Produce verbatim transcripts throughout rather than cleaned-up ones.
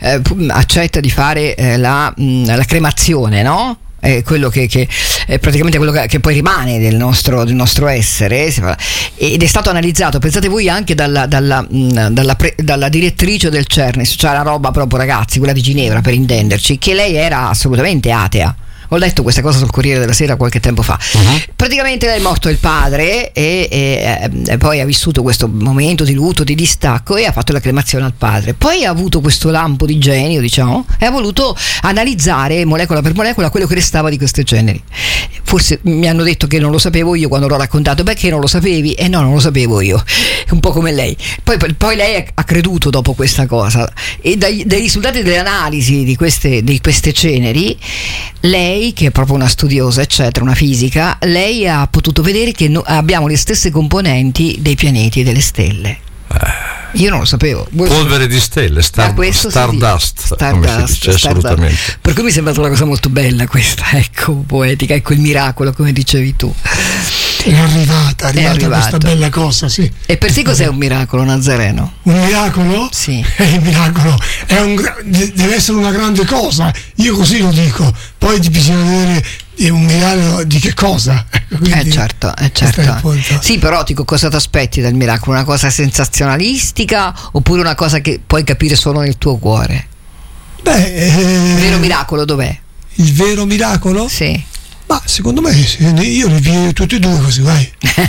eh, accetta di fare eh, la, mh, la cremazione, no? È quello che, che è praticamente quello che, che poi rimane del nostro, del nostro essere, ed è stato analizzato, pensate voi, anche dalla, dalla, dalla, pre, dalla direttrice del CERNES, cioè la roba proprio, ragazzi, quella di Ginevra, per intenderci, che lei era assolutamente atea. Ho letto questa cosa sul Corriere della Sera qualche tempo fa. Uh-huh. Praticamente è morto il padre e, e, e poi ha vissuto questo momento di lutto, di distacco, e ha fatto la cremazione al padre. Poi ha avuto questo lampo di genio, diciamo, e ha voluto analizzare molecola per molecola quello che restava di queste ceneri. Forse mi hanno detto che non lo sapevo io quando l'ho raccontato. Beh, che non lo sapevi? E eh no, non lo sapevo io. Un po' come lei. Poi, poi lei ha creduto dopo questa cosa, e dai, dai risultati delle analisi di queste, di queste ceneri, lei, che è proprio una studiosa, eccetera, una fisica, lei ha potuto vedere che no, abbiamo le stesse componenti dei pianeti e delle stelle. Io non lo sapevo. Voi polvere di stelle, star, ah, Stardust, Stardust, come si dice, Stardust. assolutamente. Per cui mi è sembrata una cosa molto bella questa, ecco, poetica, ecco il miracolo, come dicevi tu. È arrivata, è arrivata questa bella cosa, sì. E per te cos'è un miracolo, Nazareno? Un miracolo? Sì. È il miracolo, è un, deve essere una grande cosa, io così lo dico, poi bisogna vedere un miracolo di che cosa. Quindi, eh certo, eh certo. Sì, però dico, cosa ti aspetti dal miracolo? Una cosa sensazionalistica oppure una cosa che puoi capire solo nel tuo cuore? Beh, eh, il vero miracolo dov'è? Il vero miracolo? Sì. Ma secondo me io li vedo tutti e due così, vai.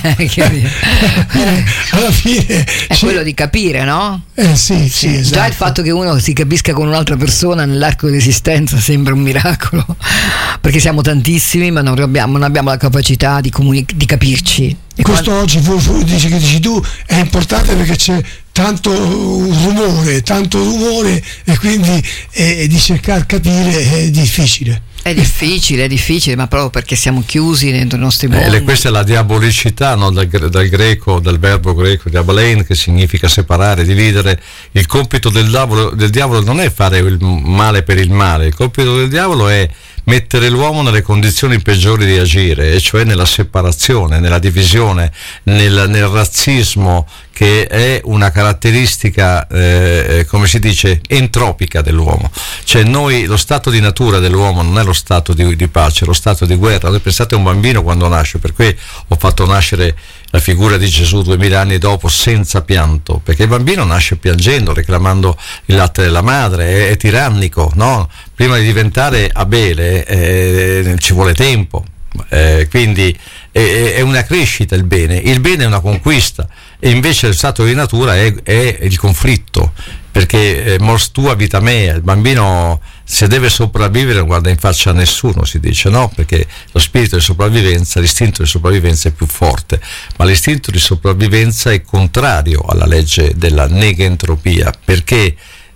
Alla fine è cioè, quello di capire, no? Eh sì, sì, sì, esatto. Già il fatto che uno si capisca con un'altra persona nell'arco dell'esistenza sembra un miracolo, perché siamo tantissimi ma non abbiamo, non abbiamo la capacità di, comuni- di capirci. E questo quando... oggi fu, fu, dici, che dici tu è importante perché c'è tanto rumore, tanto rumore e quindi eh, di cercare di capire è difficile. È difficile, è difficile, ma proprio perché siamo chiusi dentro i nostri mondi. Eh, questa è la diabolicità, no? dal, dal greco, dal verbo greco diabalein, che significa separare, dividere. Il compito del diavolo, del diavolo non è fare il male per il male, il compito del diavolo è mettere l'uomo nelle condizioni peggiori di agire, e cioè nella separazione, nella divisione, nel, nel razzismo, che è una caratteristica, eh, come si dice, entropica dell'uomo. Cioè noi, lo stato di natura dell'uomo non è lo stato di, di pace, è lo stato di guerra. Voi pensate a un bambino quando nasce, per cui ho fatto nascere la figura di Gesù duemila anni dopo senza pianto, perché il bambino nasce piangendo, reclamando il latte della madre, è, è tirannico, no? Prima di diventare Abele eh, ci vuole tempo, eh, quindi è, è una crescita il bene, il bene è una conquista, e invece lo stato di natura è, è il conflitto, perché eh, mors tua vita mea, il bambino se deve sopravvivere non guarda in faccia a nessuno, si dice, no? Perché lo spirito di sopravvivenza, l'istinto di sopravvivenza è più forte, ma l'istinto di sopravvivenza è contrario alla legge della negentropia, perché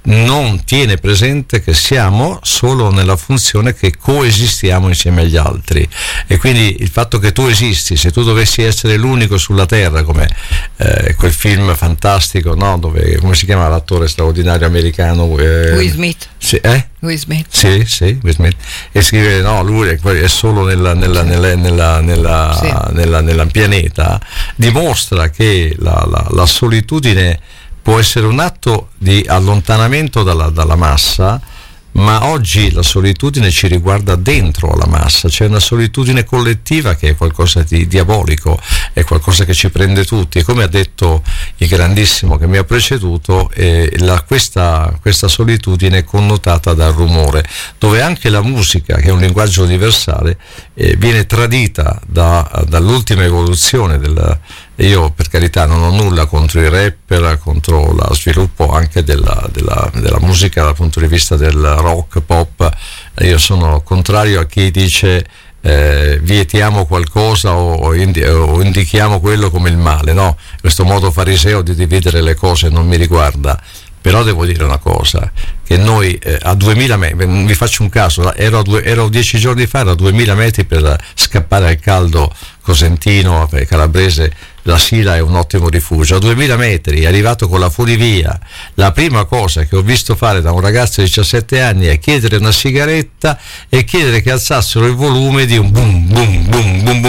non tiene presente che siamo solo nella funzione che coesistiamo insieme agli altri, e quindi il fatto che tu esisti, se tu dovessi essere l'unico sulla terra, come eh, quel film fantastico, no? Dove, come si chiama l'attore straordinario americano? Eh, Will Smith. Sì, eh? Will Smith. Sì, sì, Will Smith. E scrive no, lui è solo nella, nella, nella, nella, nella, sì. nella, nella pianeta, dimostra che la, la, la solitudine può essere un atto di allontanamento dalla, dalla massa, ma oggi la solitudine ci riguarda dentro alla massa, c'è una solitudine collettiva che è qualcosa di diabolico, è qualcosa che ci prende tutti, e come ha detto il grandissimo che mi ha preceduto, eh, la, questa, questa solitudine è connotata dal rumore, dove anche la musica, che è un linguaggio universale, eh, viene tradita da, dall'ultima evoluzione del. Io per carità non ho nulla contro i rapper, contro lo sviluppo anche della, della, della musica dal punto di vista del rock, pop. Io sono contrario a chi dice eh, vietiamo qualcosa o, o, indi, o indichiamo quello come il male, no? Questo modo fariseo di dividere le cose non mi riguarda. Però devo dire una cosa, che noi eh, a duemila metri, vi faccio un caso, ero, a due, ero dieci giorni fa, ero a duemila metri per scappare al caldo cosentino, calabrese, la Sila è un ottimo rifugio. A duemila metri, arrivato con la funivia, la prima cosa che ho visto fare da un ragazzo di diciassette anni è chiedere una sigaretta e chiedere che alzassero il volume di un boom boom boom boom boom boom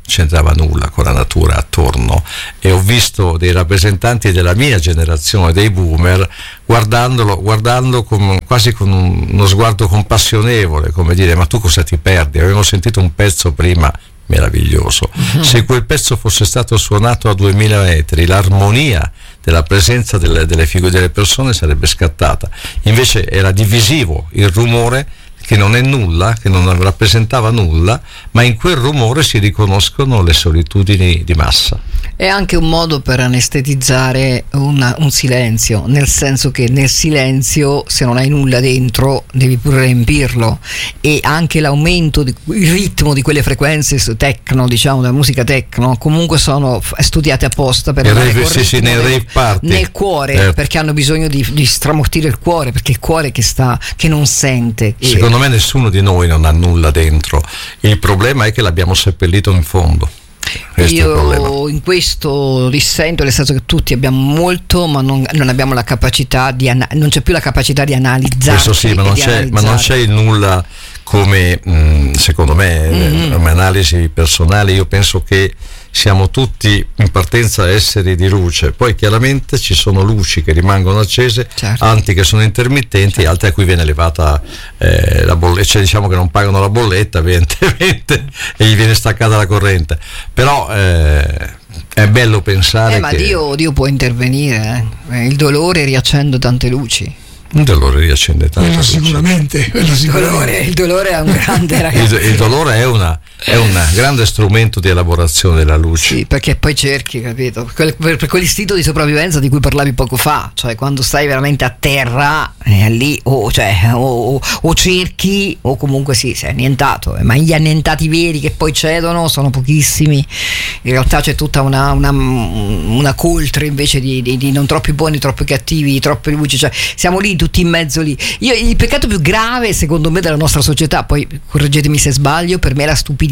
c'entrava nulla con la natura attorno, e ho visto dei rappresentanti della mia generazione, dei boomer, guardandolo, guardando con, quasi con un, uno sguardo compassionevole, come dire: ma tu cosa ti perdi? Avevamo sentito un pezzo prima meraviglioso, uh-huh. Se quel pezzo fosse stato suonato a duemila metri, l'armonia della presenza delle, delle figure delle persone sarebbe scattata, invece era divisivo il rumore, che non è nulla, che non rappresentava nulla, ma in quel rumore si riconoscono le solitudini di massa. È anche un modo per anestetizzare una, un silenzio, nel senso che nel silenzio, se non hai nulla dentro, devi pure riempirlo, e anche l'aumento, di, il ritmo di quelle frequenze techno, diciamo, della musica techno, comunque sono studiate apposta per andare rave, sì, sì, nel, rave party. nel cuore, eh. perché hanno bisogno di, di stramortire il cuore, perché è il cuore che sta, che non sente. Secondo me nessuno di noi non ha nulla dentro, il problema è che l'abbiamo seppellito in fondo. Questo Io in questo dissento, nel senso che tutti abbiamo molto, ma non, non abbiamo la capacità di ana- non c'è più la capacità di analizzare. Questo sì, ma non, c'è, ma non c'è il nulla come, mh, secondo me, mm-hmm. come analisi personale. Io penso che siamo tutti in partenza esseri di luce, poi chiaramente ci sono luci che rimangono accese, certo. Altri che sono intermittenti, certo. Altri a cui viene elevata eh, la bolletta, cioè diciamo che non pagano la bolletta evidentemente e gli viene staccata la corrente, però eh, è bello pensare eh, ma che Dio, Dio può intervenire, eh. Il dolore riaccende tante luci. Il dolore riaccende tante quello luci. Sicuramente, quello sicuramente. Il, dolore, il dolore è un grande ragazzo. il, il dolore è una è un grande strumento di elaborazione della luce. Sì, perché poi cerchi, capito? Per, per, per quell'istinto di sopravvivenza di cui parlavi poco fa, cioè quando stai veramente a terra, eh, lì o, cioè, o, o, o cerchi o comunque sì, sei annientato, ma gli annientati veri che poi cedono sono pochissimi. In realtà c'è tutta una, una, una coltre invece di, di, di non troppi buoni, troppi cattivi, troppe luci, cioè siamo lì tutti in mezzo lì. Io, il peccato più grave secondo me della nostra società, poi correggetemi se sbaglio, per me è la stupidità,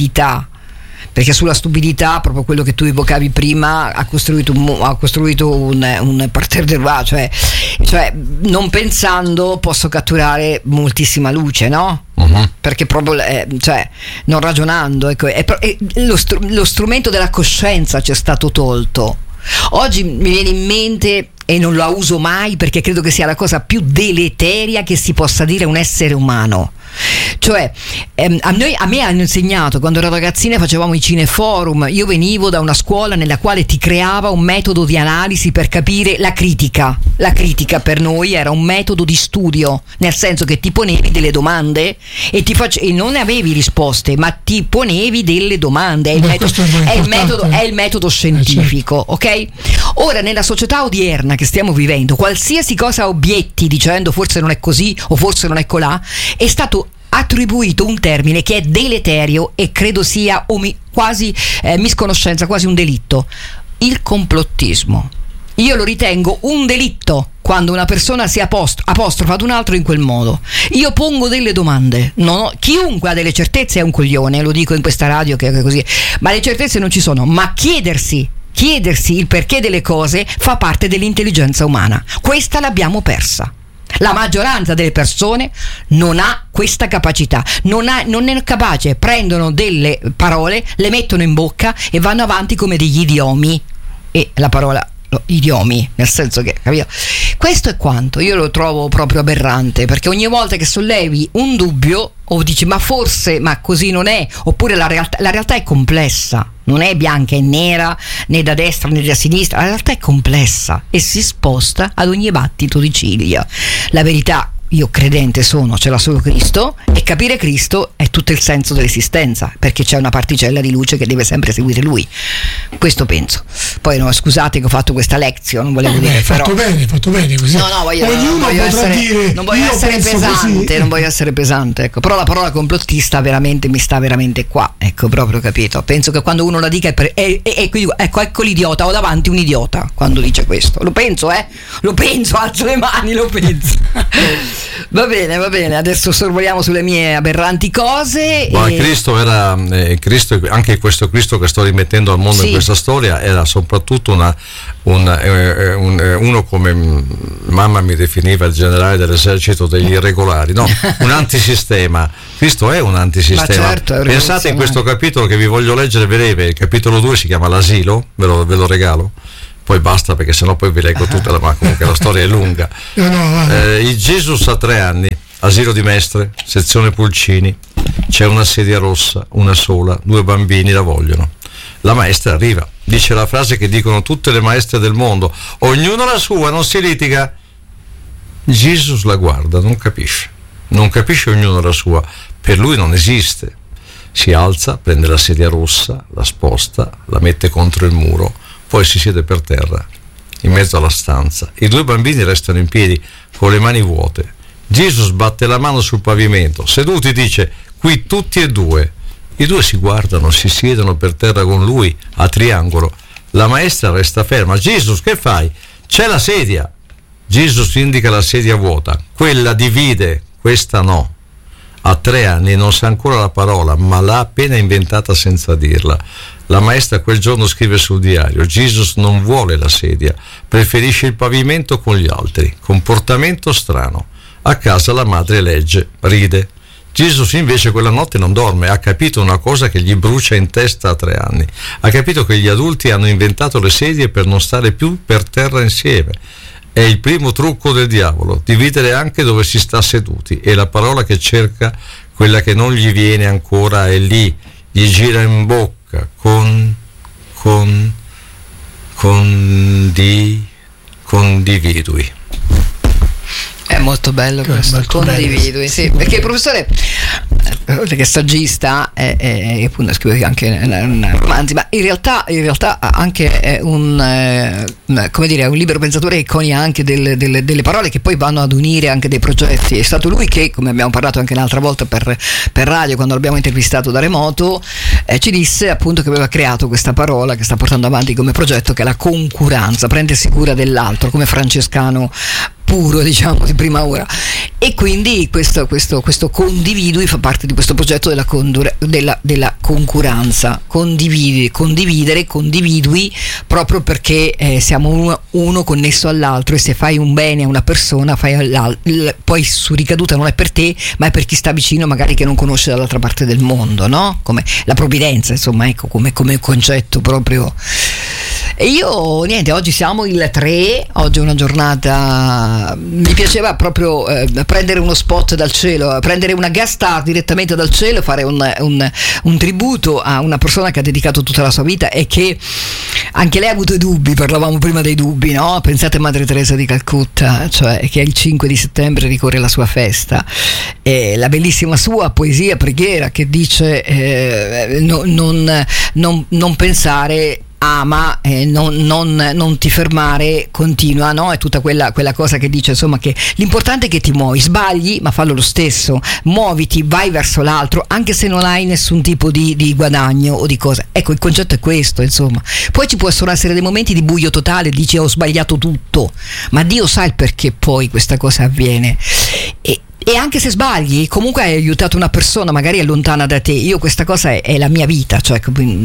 perché sulla stupidità, proprio quello che tu evocavi prima, ha costruito un, ha costruito un, un parterre de roi, cioè, cioè non pensando posso catturare moltissima luce, no? Uh-huh. Perché proprio eh, cioè non ragionando, ecco, è, è, lo, str- lo strumento della coscienza ci è stato tolto. Oggi mi viene in mente, e non la uso mai perché credo che sia la cosa più deleteria che si possa dire a un essere umano, cioè ehm, a, noi, a me hanno insegnato, quando ero ragazzina facevamo i cineforum, io venivo da una scuola nella quale ti creava un metodo di analisi per capire la critica. La critica per noi era un metodo di studio, nel senso che ti ponevi delle domande e, ti face- e non avevi risposte, ma ti ponevi delle domande. È il, Beh, metodo, è il, metodo, è il metodo scientifico, ok? Ora nella società odierna che stiamo vivendo, qualsiasi cosa obietti dicendo forse non è così o forse non è colà, è stato attribuito un termine che è deleterio e credo sia omi- quasi eh, misconoscenza, quasi un delitto: il complottismo. Io lo ritengo un delitto quando una persona si apost- apostrofa ad un altro in quel modo. Io pongo delle domande, non ho, chiunque ha delle certezze è un coglione, lo dico in questa radio che è così, ma le certezze non ci sono, ma chiedersi chiedersi il perché delle cose fa parte dell'intelligenza umana. Questa l'abbiamo persa. La maggioranza delle persone non ha questa capacità, non, ha, non è capace, prendono delle parole, le mettono in bocca e vanno avanti come degli idiomi. E la parola idiomi, nel senso che, capito? Questo è quanto io lo trovo proprio aberrante, perché ogni volta che sollevi un dubbio o dici ma forse, ma così non è, oppure la realtà, la realtà è complessa, non è bianca e nera, né da destra né da sinistra, la realtà è complessa e si sposta ad ogni battito di ciglia. La verità, io credente sono, ce l'ha solo Cristo, e capire Cristo è tutto il senso dell'esistenza, perché c'è una particella di luce che deve sempre seguire Lui. Questo penso. Poi no, scusate che ho fatto questa lezione, non volevo no, dire, beh, però fatto bene, fatto bene così. No, no, voglio, ognuno non voglio potrà essere, dire non voglio essere pesante, così. non voglio essere pesante, ecco. Però la parola complottista veramente mi sta veramente qua, ecco, proprio, capito? Penso che quando uno la dica è, per, è, è, è ecco, ecco l'idiota, ho davanti un idiota quando dice questo. Lo penso, eh? Lo penso, alzo le mani, lo penso. Va bene, va bene, adesso sorvoliamo sulle mie aberranti cose. Ma e... Cristo era eh, Cristo, anche questo Cristo che sto rimettendo al mondo, sì, in questa storia, era soprattutto una, una, eh, un, eh, uno come mamma mi definiva il generale dell'esercito degli irregolari, no, un antisistema. Cristo è un antisistema. Certo, è pensate in questo capitolo che vi voglio leggere breve, il capitolo due si chiama l'asilo, ve lo, ve lo regalo. Poi basta, perché sennò poi vi leggo tutta la, ma comunque la storia è lunga. No, no, eh, il Gesù ha tre anni, asilo di Mestre, sezione Pulcini, c'è una sedia rossa, una sola, due bambini la vogliono. La maestra arriva, dice la frase che dicono tutte le maestre del mondo: ognuno la sua, non si litiga. Gesù la guarda, non capisce, non capisce ognuno la sua, per lui non esiste. Si alza, prende la sedia rossa, la sposta, la mette contro il muro, poi si siede per terra, in mezzo alla stanza. I due bambini restano in piedi, con le mani vuote. Gesù sbatte la mano sul pavimento, seduti dice: qui tutti e due. I due si guardano, si siedono per terra con lui, a triangolo. La maestra resta ferma. Gesù, che fai? C'è la sedia. Gesù indica la sedia vuota. Quella divide, questa no. A tre anni non sa ancora la parola, ma l'ha appena inventata senza dirla. La maestra quel giorno scrive sul diario: Gesù non vuole la sedia, preferisce il pavimento con gli altri. Comportamento strano. A casa la madre legge, ride. Gesù invece quella notte non dorme, ha capito una cosa che gli brucia in testa a tre anni. Ha capito che gli adulti hanno inventato le sedie per non stare più per terra insieme. È il primo trucco del diavolo, dividere anche dove si sta seduti, e la parola che cerca, quella che non gli viene ancora, è lì, gli gira in bocca, con, con, condi, condividui. È molto bello questo, molto condividui, bello. Sì, perché il professore, oltre che saggista, è, è, appunto scrive anche romanzi, ma in realtà, in realtà anche è un, eh, come dire, un libero pensatore che conia anche delle, delle, delle parole che poi vanno ad unire anche dei progetti. È stato lui che, come abbiamo parlato anche l'altra volta per, per radio, quando l'abbiamo intervistato da remoto, eh, ci disse appunto che aveva creato questa parola che sta portando avanti come progetto, che è la concuranza, prendersi cura dell'altro, come francescano puro, diciamo, di prima ora. E quindi questo, questo, questo condividui fa parte di questo progetto della, condura, della, della concuranza. Condividi, condividere, condividui, proprio perché eh, siamo uno, uno connesso all'altro, e se fai un bene a una persona, fai all'altro, poi su ricaduta non è per te, ma è per chi sta vicino, magari che non conosce dall'altra parte del mondo, no? Come la provvidenza, insomma, ecco, come, come concetto proprio. E io, niente, oggi siamo il tre, oggi è una giornata, mi piaceva proprio eh, prendere uno spot dal cielo, prendere una guest star direttamente dal cielo, fare un, un, un tributo a una persona che ha dedicato tutta la sua vita e che anche lei ha avuto dubbi, parlavamo prima dei dubbi, no? Pensate a Madre Teresa di Calcutta, cioè che il cinque di settembre ricorre la sua festa, e la bellissima sua poesia preghiera che dice eh, no, non, non, non pensare, ama, eh, non, non, non ti fermare, continua, no? È tutta quella, quella cosa che dice, insomma, che l'importante è che ti muovi, sbagli ma fallo lo stesso, muoviti, vai verso l'altro anche se non hai nessun tipo di, di guadagno o di cosa. Ecco, il concetto è questo, insomma. Poi ci possono essere dei momenti di buio totale, dici ho sbagliato tutto, ma Dio sa il perché poi questa cosa avviene. E E anche se sbagli, comunque hai aiutato una persona, magari è lontana da te. Io questa cosa è, è la mia vita, cioè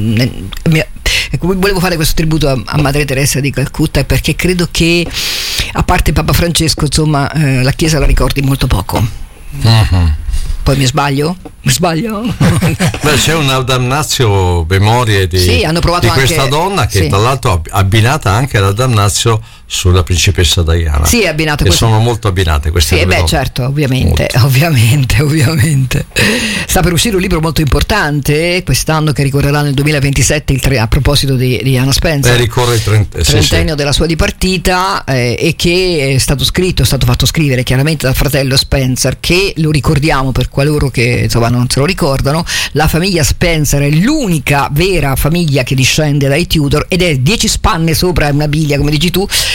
volevo fare questo tributo a, a Madre Teresa di Calcutta, perché credo che, a parte Papa Francesco, insomma, eh, la Chiesa la ricordi molto poco. Uh-huh. Poi mi sbaglio? Mi sbaglio? Beh, c'è una damnatio memorie di, sì, hanno provato di questa anche, donna che sì, tra l'altro abbinata anche alla damnatio sulla principessa Diana. Sì, abbinate. E questo, sono molto abbinate queste sì, due beh, donne. certo, ovviamente, molto. ovviamente, ovviamente. Sta per uscire un libro molto importante quest'anno che ricorrerà nel duemilaventisette, il tre, a proposito di, di Anna Spencer. Beh, ricorre il trent- trentennio sì, della sua dipartita, eh, e che è stato scritto, è stato fatto scrivere chiaramente dal fratello Spencer, che lo ricordiamo per coloro che insomma non se lo ricordano. La famiglia Spencer è l'unica vera famiglia che discende dai Tudor, ed è dieci spanne sopra una biglia, come dici tu,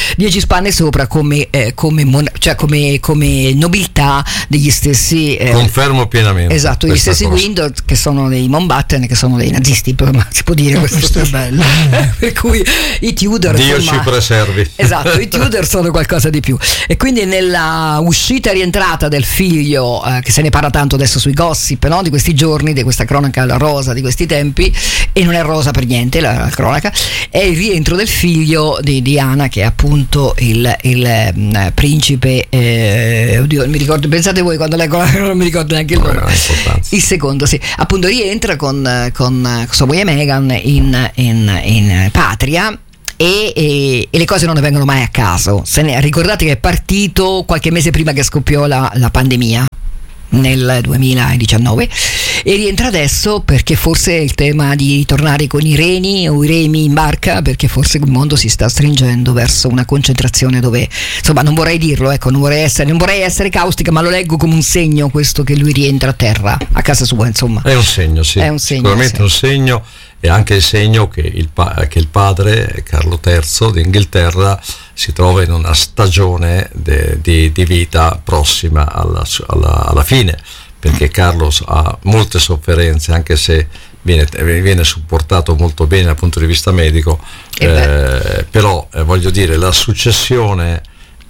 dieci spanne sopra come, eh, come, mon- cioè come, come nobiltà degli stessi eh, confermo pienamente, esatto, gli stessi cosa. Windsor, che sono dei Mountbatten, che sono dei nazisti, ma si può dire, no, questo, questo è bello. Per cui i Tudor, Dio insomma, ci preservi. Esatto, i Tudor sono qualcosa di più. E quindi nella uscita e rientrata del figlio, eh, che se ne parla tanto adesso sui gossip, no? Di questi giorni, di questa cronaca rosa di questi tempi, e non è rosa per niente la, la cronaca, è il rientro del figlio di Diana, che è appunto il, il eh, principe eh, oddio, non mi ricordo, pensate voi quando leggo la, non mi ricordo neanche il nome, il secondo, sì, appunto rientra con, con sua moglie Meghan in, in, in patria. E, e, e le cose non ne vengono mai a caso. Se ne, ricordate che è partito qualche mese prima che scoppiò la, la pandemia nel duemiladiciannove e rientra adesso perché forse è il tema di tornare con i reni o i remi in barca, perché forse il mondo si sta stringendo verso una concentrazione dove, insomma, non vorrei dirlo, ecco, non vorrei essere, non vorrei essere caustica, ma lo leggo come un segno questo, che lui rientra a terra, a casa sua, insomma. È un segno, sì, è un segno, sicuramente sì. un segno. E anche il segno che il, pa- che il padre, Carlo terzo d'Inghilterra, si trova in una stagione de- di-, di vita prossima alla, alla-, alla fine, perché Carlo ha molte sofferenze, anche se viene, viene supportato molto bene dal punto di vista medico, eh, però eh, voglio dire, la successione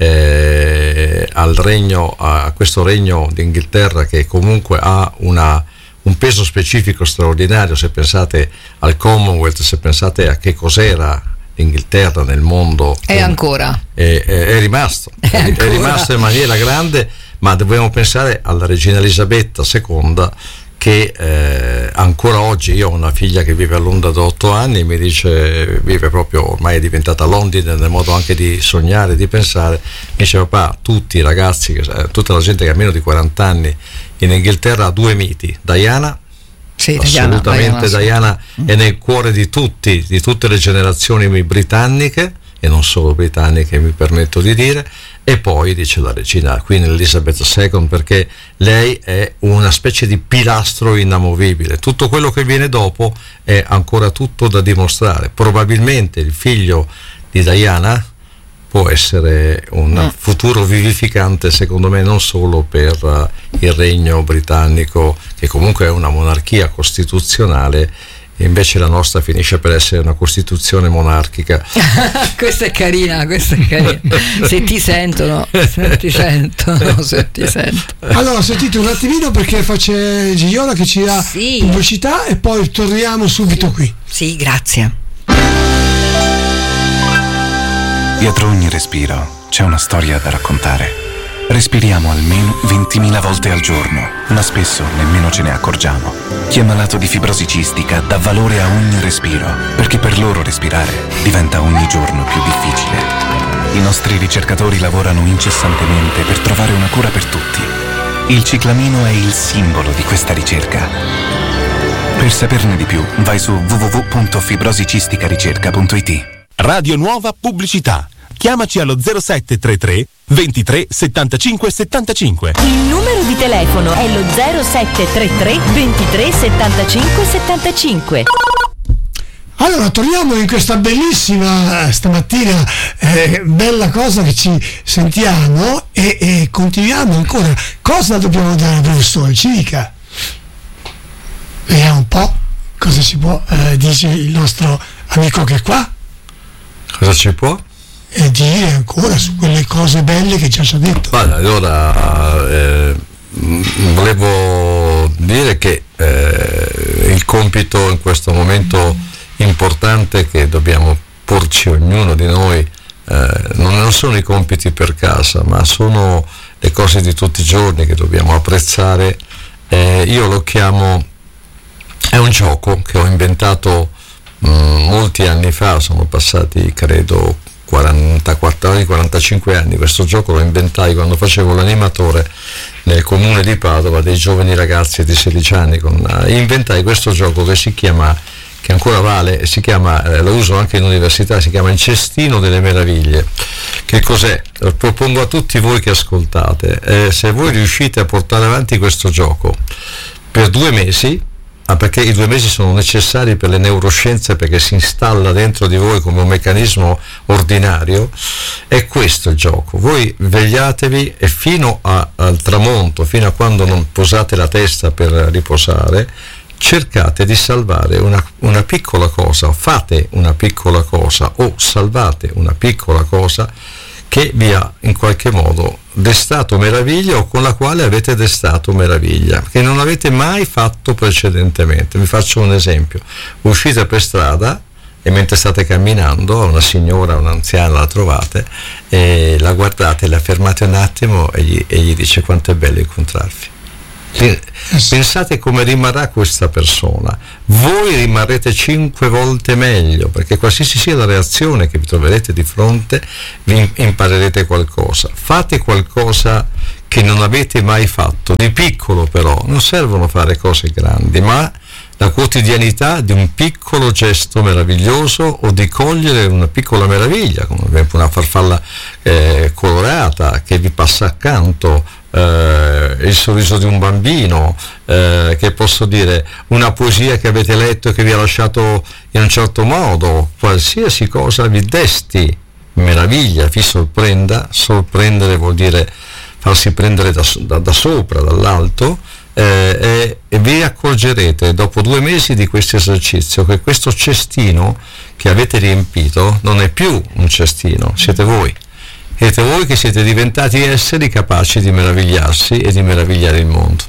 eh, al regno, a questo regno d'Inghilterra, che comunque ha una un peso specifico straordinario, se pensate al Commonwealth, se pensate a che cos'era l'Inghilterra nel mondo, è ancora è, è, è rimasto è, è rimasto in maniera grande, ma dobbiamo pensare alla regina Elisabetta seconda, che eh, ancora oggi, io ho una figlia che vive a Londra da otto anni, mi dice, vive proprio, ormai è diventata Londra nel modo anche di sognare, di pensare, mi dice: papà, tutti i ragazzi, tutta la gente che ha meno di quaranta anni in Inghilterra ha due miti, Diana, sì, assolutamente Diana, Diana sì. È nel cuore di tutti, di tutte le generazioni britanniche, e non solo britanniche, mi permetto di dire, e poi dice la regina Queen Elizabeth seconda, perché lei è una specie di pilastro inamovibile. Tutto quello che viene dopo è ancora tutto da dimostrare. Probabilmente il figlio di Diana può essere un mm. futuro vivificante, secondo me, non solo per uh, il regno britannico, che comunque è una monarchia costituzionale, e invece la nostra finisce per essere una costituzione monarchica. Questa è carina, questa è carina. Se ti sentono, se ti sentono, se ti sento. Allora, sentite un attimino, perché c'è Gioiola che ci dà sì. pubblicità e poi torniamo subito sì. qui. Sì, grazie. Dietro ogni respiro c'è una storia da raccontare. Respiriamo almeno ventimila volte al giorno, ma spesso nemmeno ce ne accorgiamo. Chi è malato di fibrosi cistica dà valore a ogni respiro, perché per loro respirare diventa ogni giorno più difficile. I nostri ricercatori lavorano incessantemente per trovare una cura per tutti. Il ciclamino è il simbolo di questa ricerca. Per saperne di più, vai su w w w punto fibrosicisticaricerca punto i t. Radio Nuova Pubblicità. Chiamaci allo zero sette tre tre ventitré settantacinque settantacinque. Il numero di telefono è lo zero sette tre tre ventitré settantacinque settantacinque. Allora, torniamo in questa bellissima stamattina eh, bella cosa che ci sentiamo e, e continuiamo ancora. Cosa dobbiamo dare al professore? Ci dica. Vediamo un po' cosa ci può eh, dice il nostro amico che è qua. Cosa ci può? E dire ancora su quelle cose belle che già ci ha detto. Allora, allora eh, volevo dire che eh, il compito in questo momento importante che dobbiamo porci ognuno di noi eh, non sono i compiti per casa, ma sono le cose di tutti i giorni che dobbiamo apprezzare. Eh, io lo chiamo, è un gioco che ho inventato mh, molti anni fa, sono passati credo quarantaquattro anni, quarantacinque anni. Questo gioco lo inventai quando facevo l'animatore nel comune di Padova dei giovani ragazzi di sedici anni. Con, uh, inventai questo gioco che si chiama, che ancora vale, si chiama, eh, lo uso anche in università, si chiama il Cestino delle Meraviglie. Che cos'è? Lo propongo a tutti voi che ascoltate. Eh, se voi riuscite a portare avanti questo gioco per due mesi, Ah, perché i due mesi sono necessari per le neuroscienze, perché si installa dentro di voi come un meccanismo ordinario. È questo il gioco. Voi vegliatevi e fino a, al tramonto, fino a quando non posate la testa per riposare, cercate di salvare una, una piccola cosa, fate una piccola cosa o salvate una piccola cosa che vi ha in qualche modo destato meraviglia, o con la quale avete destato meraviglia, che non avete mai fatto precedentemente. Vi faccio un esempio: uscite per strada e mentre state camminando una signora, un'anziana la trovate e la guardate, la fermate un attimo e gli, e gli dice: quanto è bello incontrarvi. Pensate come rimarrà questa persona. Voi rimarrete cinque volte meglio, perché qualsiasi sia la reazione che vi troverete di fronte, vi imparerete qualcosa. Fate qualcosa che non avete mai fatto, di piccolo però. Non servono fare cose grandi, ma la quotidianità di un piccolo gesto meraviglioso, o di cogliere una piccola meraviglia, come ad esempio una farfalla eh, colorata che vi passa accanto, eh, il sorriso di un bambino, eh, che posso dire, una poesia che avete letto e che vi ha lasciato in un certo modo. Qualsiasi cosa vi desti meraviglia, vi sorprenda. Sorprendere vuol dire farsi prendere da, da, da sopra, dall'alto. Eh, e, e vi accorgerete dopo due mesi di questo esercizio che questo cestino che avete riempito non è più un cestino, siete voi. Siete voi che siete diventati esseri capaci di meravigliarsi e di meravigliare il mondo.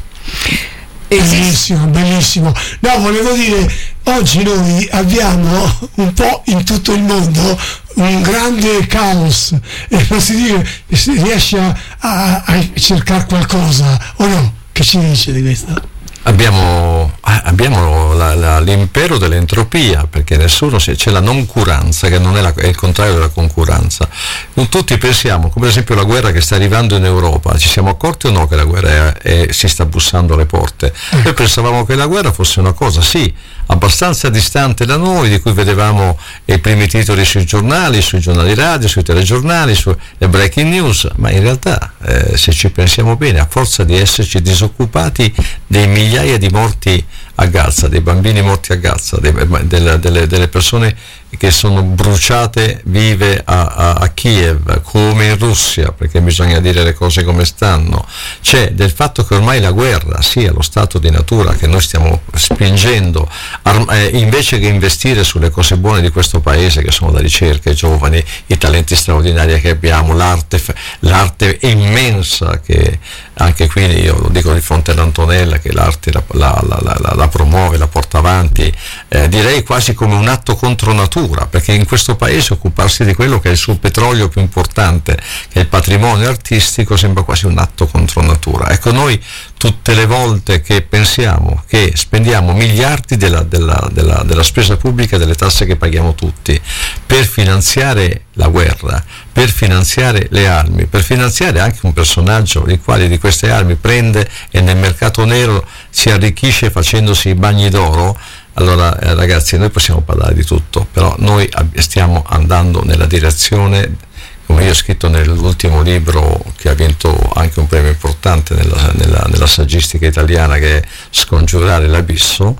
Bellissimo, bellissimo. No, volevo dire, oggi noi abbiamo un po' in tutto il mondo un grande caos, e non si dice, si riesce a, a, a cercare qualcosa o no? Che ci dice di questo? Abbiamo, abbiamo la, la, l'impero dell'entropia, perché nessuno si, c'è la noncuranza, che non è, la, è il contrario della concuranza. Non tutti pensiamo, come ad esempio la guerra che sta arrivando in Europa, ci siamo accorti o no che la guerra è, è, si sta bussando alle porte? Noi pensavamo che la guerra fosse una cosa, sì, abbastanza distante da noi, di cui vedevamo i primi titoli sui giornali, sui giornali radio, sui telegiornali, sulle breaking news, ma in realtà eh, se ci pensiamo bene, a forza di esserci disoccupati dei migliaia di morti a Gaza, dei bambini morti a Gaza, dei, delle, delle, delle persone che sono bruciate vive a, a, a Kiev, come in Russia, perché bisogna dire le cose come stanno, c'è del fatto che ormai la guerra sia lo stato di natura che noi stiamo spingendo, arm- eh, invece che investire sulle cose buone di questo paese, che sono la ricerca, i giovani, i talenti straordinari che abbiamo, l'arte, l'arte immensa che anche qui io lo dico di fronte ad Antonella, che l'arte la, la, la, la, la promuove, la porta avanti, eh, direi quasi come un atto contro natura, perché in questo paese occuparsi di quello che è il suo petrolio più importante, che è il patrimonio artistico, sembra quasi un atto contro natura. Ecco, noi tutte le volte che pensiamo che spendiamo miliardi della, della, della, della spesa pubblica, delle tasse che paghiamo tutti, per finanziare la guerra, per finanziare le armi, per finanziare anche un personaggio il quale di queste armi prende e nel mercato nero si arricchisce facendosi i bagni d'oro, allora eh, ragazzi, noi possiamo parlare di tutto, però noi ab- stiamo andando nella direzione, come io ho scritto nell'ultimo libro che ha vinto anche un premio importante nella, nella, nella saggistica italiana, che è Scongiurare l'abisso.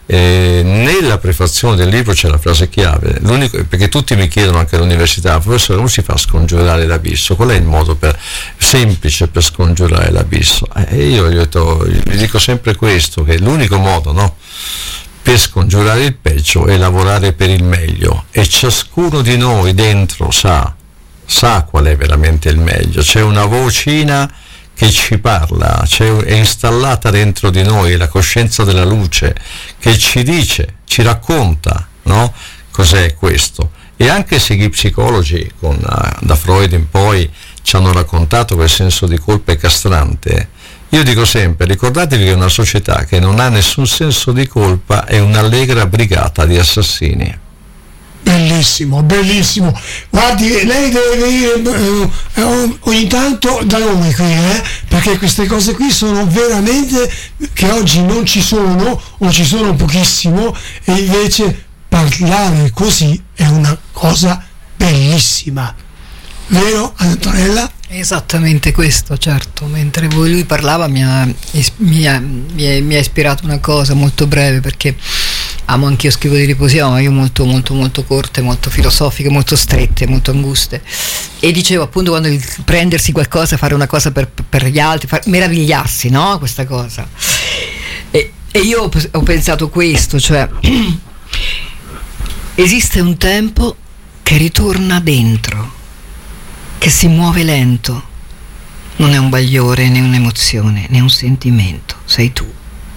E nella prefazione del libro c'è la frase chiave, l'unico, perché tutti mi chiedono anche all'università: professore, come si fa a scongiurare l'abisso? Qual è il modo per, semplice per scongiurare l'abisso? E io gli, ho detto, gli dico sempre questo, che l'unico modo, no, per scongiurare il peggio è lavorare per il meglio, e ciascuno di noi dentro sa sa qual è veramente il meglio. C'è una vocina che ci parla, c'è, è installata dentro di noi la coscienza della luce che ci dice, ci racconta, no? Cos'è questo. E anche se gli psicologi con, uh, da Freud in poi ci hanno raccontato che il senso di colpa è castrante, io dico sempre: ricordatevi che una società che non ha nessun senso di colpa è un'allegra brigata di assassini. Bellissimo, bellissimo. Guardi, lei deve venire eh, ogni tanto da noi qui, eh, perché queste cose qui sono veramente, che oggi non ci sono o ci sono pochissimo, e invece parlare così è una cosa bellissima. Vero, Antonella? Esattamente questo, certo. Mentre lui parlava mi ha, mi, ha, mi, ha, mi ha ispirato una cosa molto breve, perché amo anch'io, scrivo di poesia, ma io molto molto molto corte, molto filosofiche, molto strette, molto anguste, e dicevo appunto quando il prendersi qualcosa, fare una cosa per, per gli altri, far, meravigliarsi, no? Questa cosa, e, e io ho, ho pensato questo, cioè esiste un tempo che ritorna dentro, che si muove lento, non è un bagliore né un'emozione né un sentimento, sei tu.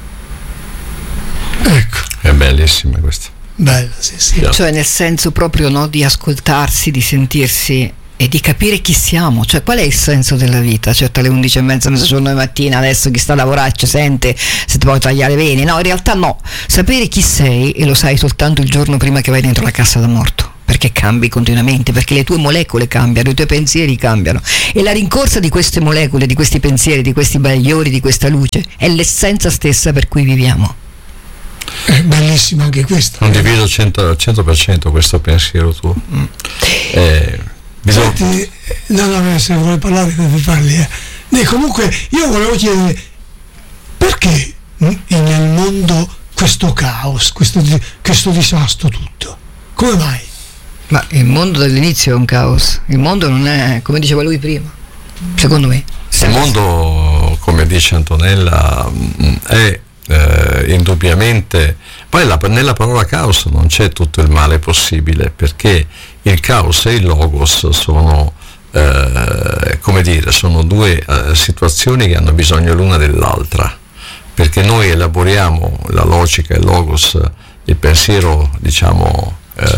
Ecco, è bellissima questa, bella, sì, sì. Cioè nel senso proprio, no, di ascoltarsi, di sentirsi e di capire chi siamo, cioè qual è il senso della vita. Cioè alle undici e mezza, mezzogiorno di mattina, adesso chi sta a lavorare ci sente se ti puoi tagliare le vene, no, in realtà no, sapere chi sei, e lo sai soltanto il giorno prima che vai dentro la cassa da morto, perché cambi continuamente, perché le tue molecole cambiano, i tuoi pensieri cambiano, e la rincorsa di queste molecole, di questi pensieri, di questi bagliori, di questa luce è l'essenza stessa per cui viviamo. È bellissimo anche questo. Condivido al cento per cento questo pensiero tuo. Mm. Eh, bisogna... Senti, no, no, se vuole parlare deve parli. Eh. E comunque io volevo chiedere perché nel mondo questo caos, questo, questo disastro tutto? Come mai? Ma il mondo dall'inizio è un caos, il mondo non è, come diceva lui prima, secondo me. Il mondo, come dice Antonella, è eh, indubbiamente, poi la, nella parola caos non c'è tutto il male possibile, perché il caos e il logos sono, eh, come dire, sono due eh, situazioni che hanno bisogno l'una dell'altra, perché noi elaboriamo la logica, il logos, il pensiero, diciamo,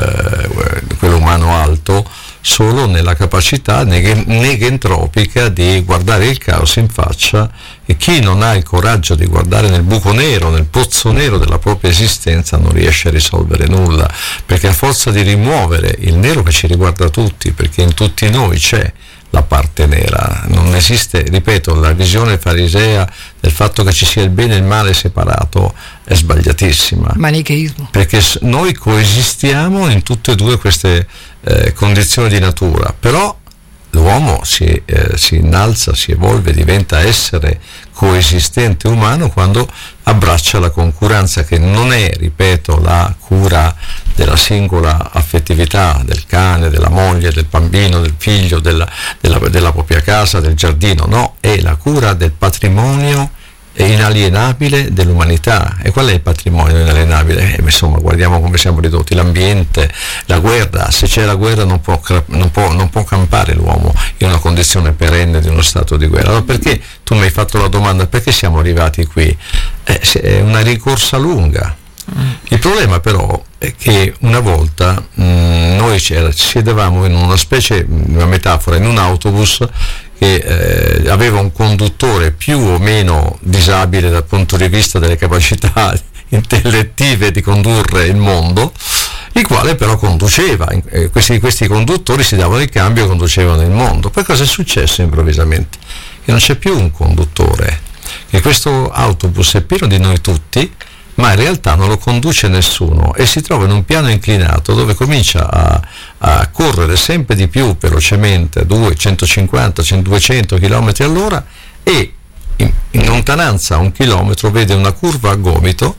Eh, quello umano alto, solo nella capacità neg- negentropica di guardare il caos in faccia, e chi non ha il coraggio di guardare nel buco nero, nel pozzo nero della propria esistenza, non riesce a risolvere nulla, perché a forza di rimuovere il nero che ci riguarda tutti, perché in tutti noi c'è la parte nera, non esiste, ripeto, la visione farisea del fatto che ci sia il bene e il male separato è sbagliatissima. Manicheismo. Perché noi coesistiamo in tutte e due queste eh, condizioni di natura, però l'uomo si, eh, si innalza, si evolve, diventa essere coesistente umano quando abbraccia la concurenza, che non è, ripeto, la cura della singola affettività del cane, della moglie, del bambino, del figlio, della, della, della propria casa, del giardino, no, è la cura del patrimonio inalienabile dell'umanità. E qual è il patrimonio inalienabile? Eh, insomma, guardiamo come siamo ridotti: l'ambiente, la guerra. Se c'è la guerra non può, non può, non può campare l'uomo in una condizione perenne di uno stato di guerra. Allora perché, tu mi hai fatto la domanda, perché siamo arrivati qui? Eh, è una ricorsa lunga. Il problema però è che una volta mh, noi sedevamo in una specie, una metafora, in un autobus che eh, aveva un conduttore più o meno disabile dal punto di vista delle capacità intellettive di condurre il mondo, il quale però conduceva. Eh, questi, questi conduttori si davano il cambio e conducevano il mondo. Poi cosa è successo improvvisamente? Che non c'è più un conduttore, che questo autobus è pieno di noi tutti, ma in realtà non lo conduce nessuno, e si trova in un piano inclinato dove comincia a, a correre sempre di più velocemente, duecento, centocinquanta, duecento chilometri all'ora, e in, in lontananza a un chilometro vede una curva a gomito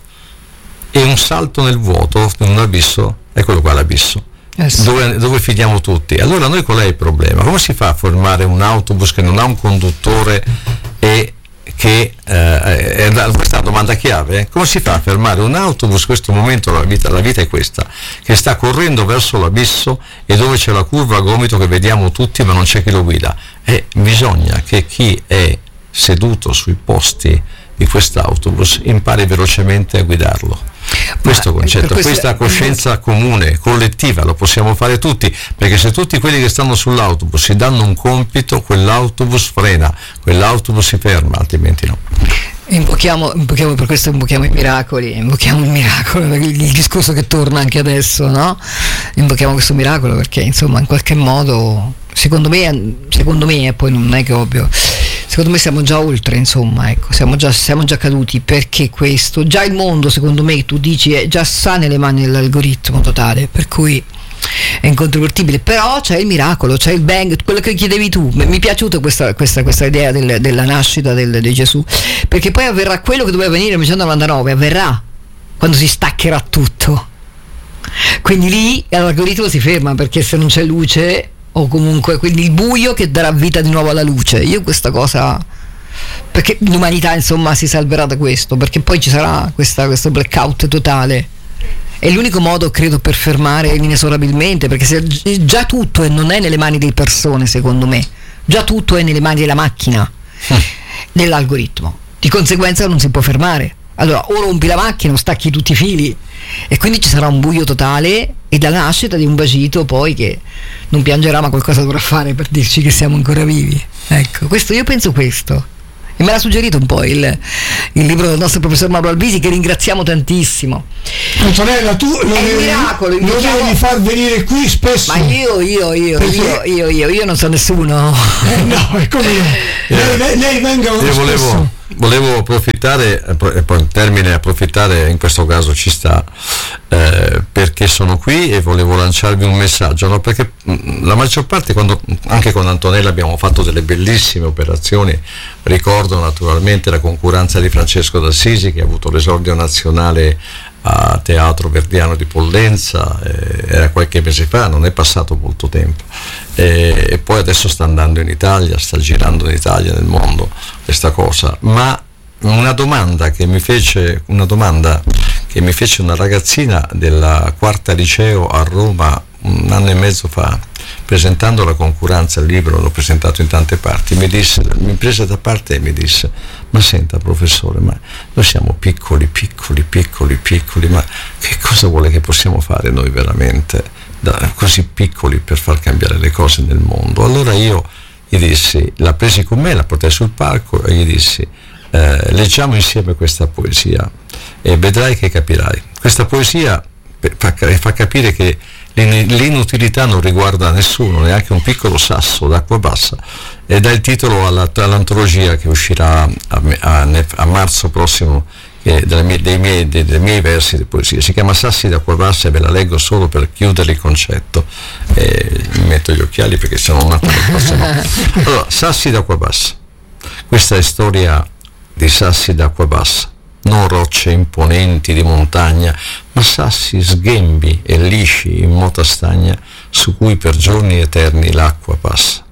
e un salto nel vuoto in un abisso. Eccolo qua l'abisso, eh sì. dove, dove fidiamo tutti. Allora noi qual è il problema? Come si fa a formare un autobus che non ha un conduttore e che eh, è questa domanda chiave, eh? Come si fa a fermare un autobus? In questo momento la vita, la vita è questa, che sta correndo verso l'abisso e dove c'è la curva a gomito che vediamo tutti ma non c'è chi lo guida, e bisogna che chi è seduto sui posti di quest'autobus impari velocemente a guidarlo. Questo concetto, questa, questa coscienza comune, collettiva, lo possiamo fare tutti, perché se tutti quelli che stanno sull'autobus si danno un compito, quell'autobus frena, quell'autobus si ferma, altrimenti no. Invochiamo, invochiamo per questo invochiamo i miracoli, invochiamo il miracolo, il, il discorso che torna anche adesso, no? Invochiamo questo miracolo perché insomma in qualche modo, secondo me, secondo me, e poi non è che ovvio, secondo me siamo già oltre, insomma, ecco, siamo già, siamo già caduti, perché questo, già il mondo, secondo me, tu dici, è già sta nelle mani dell'algoritmo totale, per cui è incontrovertibile, però c'è il miracolo, c'è il bang, quello che chiedevi tu. Mi è piaciuta questa, questa, questa idea del, della nascita del, di Gesù, perché poi avverrà quello che doveva avvenire nel millenovecentonovantanove, avverrà quando si staccherà tutto, quindi lì l'algoritmo si ferma, perché se non c'è luce, o comunque quindi il buio che darà vita di nuovo alla luce. Io questa cosa, perché l'umanità insomma si salverà da questo, perché poi ci sarà questa, questo blackout totale. È l'unico modo, credo, per fermare inesorabilmente, perché se già tutto non è nelle mani delle persone, secondo me, già tutto è nelle mani della macchina, dell'algoritmo, di conseguenza non si può fermare. Allora o rompi la macchina o stacchi tutti i fili, e quindi ci sarà un buio totale, e la nascita di un Bagito poi che non piangerà ma qualcosa dovrà fare per dirci che siamo ancora vivi. Ecco, questo, io penso questo. E me l'ha suggerito un po' il, il libro del nostro professor Mauro Albisi, che ringraziamo tantissimo. Antonella, tu lo devi, miracolo, lo devi far venire qui spesso. Ma io, io, io, Perché? io, io, io, io non so nessuno. Eh, no, è come io. Lei, lei, lei venga Io spesso. volevo, volevo approfittare, e poi il termine approfittare in questo caso ci sta, eh, perché sono qui e volevo lanciarvi un messaggio, no? Perché mh, la maggior parte, quando anche con Antonella abbiamo fatto delle bellissime operazioni, ricordo naturalmente la concurenza di Francesco d'Assisi, che ha avuto l'esordio nazionale a Teatro Verdiano di Pollenza, eh, era qualche mese fa, non è passato molto tempo, eh, e poi adesso sta andando in Italia, sta girando in Italia, nel mondo, questa cosa. Ma una domanda che mi fece una domanda che mi fece una ragazzina della quarta liceo a Roma un anno e mezzo fa, presentando la concurenza, il libro l'ho presentato in tante parti, mi disse, mi prese da parte e mi disse: ma senta professore, ma noi siamo piccoli, piccoli, piccoli, piccoli, ma che cosa vuole che possiamo fare noi veramente da così piccoli per far cambiare le cose nel mondo? Allora io gli dissi, la presi con me, la portai sul palco e gli dissi: eh, leggiamo insieme questa poesia e vedrai che capirai. Questa poesia fa, fa capire che l'inutilità non riguarda nessuno, neanche un piccolo sasso d'acqua bassa, e dà il titolo alla, all'antologia che uscirà a, a, a marzo prossimo, eh, dei, miei, dei, miei, dei, dei miei versi di poesia. Si chiama Sassi d'acqua bassa e ve la leggo solo per chiudere il concetto, eh, mi metto gli occhiali perché se no non allora, Sassi d'acqua bassa. Questa è storia di sassi d'acqua bassa, non rocce imponenti di montagna, ma sassi sghembi e lisci in mota stagna, su cui per giorni eterni l'acqua passa.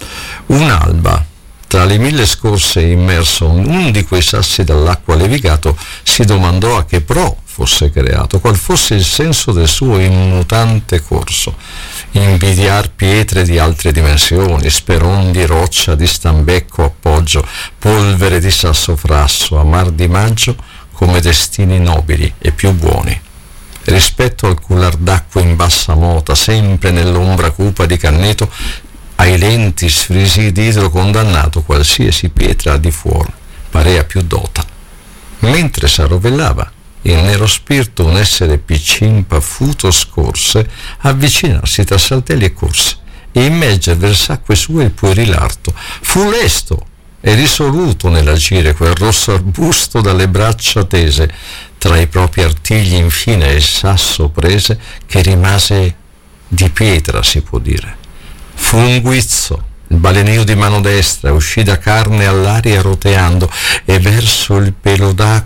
Un'alba, tra le mille scorse immerso, un di quei sassi dall'acqua levigato, si domandò a che pro fosse creato, qual fosse il senso del suo immutante corso. Invidiar pietre di altre dimensioni, speron di roccia di stambecco appoggio, polvere di sasso frasso, amar di maggio, come destini nobili e più buoni. Rispetto al cullar d'acqua in bassa mota, sempre nell'ombra cupa di canneto, ai lenti sfrisi d'idro condannato, qualsiasi pietra di fuori parea più dota. Mentre s'arrovellava il nero spirito, un essere piccin paffuto scorse, avvicinarsi tra saltelli e corse, e immerger vers'acque sue il pueril arto. Fu lesto e risoluto nell'agire quel rosso arbusto dalle braccia tese, tra i propri artigli infine il sasso prese, che rimase di pietra, si può dire. Fu un guizzo, il balenio di mano destra, uscì da carne all'aria roteando, e verso il pelo d'acqua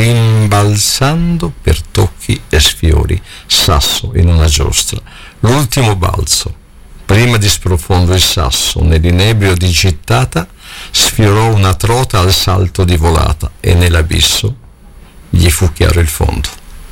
rimbalzando per tocchi e sfiori, sasso in una giostra. L'ultimo balzo, prima di sprofondo il sasso, nell'inebrio di gittata, sfiorò una trota al salto di volata, e nell'abisso gli fu chiaro il fondo.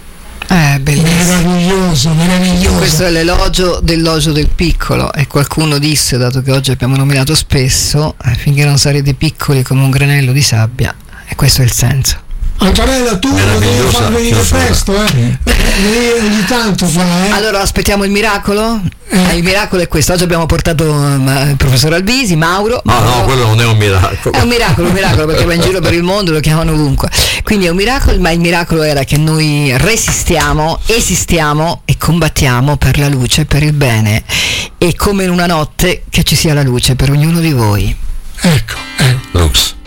Eh, bellissimo. Meraviglioso, meraviglioso. Questo è l'elogio dell'elogio del piccolo, e qualcuno disse, dato che oggi abbiamo nominato spesso, eh, finché non sarete piccoli come un granello di sabbia, e questo è il senso. Antonella, tu lo devi far venire presto, eh? Venire ogni tanto qua, eh? Allora aspettiamo il miracolo. Eh. Il miracolo è questo. Oggi abbiamo portato um, il professor Albisi, Mauro. No, Mauro. no, quello non è un miracolo. È un miracolo, un miracolo, perché va in giro per il mondo, lo chiamano ovunque. Quindi è un miracolo, ma il miracolo era che noi resistiamo, esistiamo e combattiamo per la luce, per il bene, e come in una notte che ci sia la luce per ognuno di voi. Ecco, ecco. Lux.